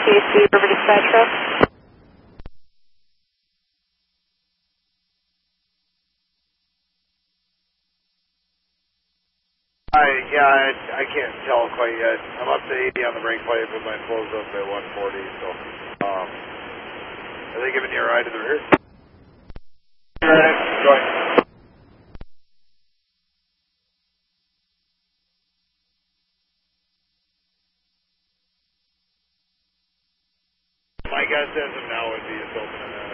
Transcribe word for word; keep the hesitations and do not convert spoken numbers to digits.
C River Dispatch Route. I, yeah, I, I can't tell quite yet. I'm up to eighty on the brake pipe with my flows up at one forty, so, um, are they giving you a ride to the rear? Alright, go ahead. My guess as of now would be it's open and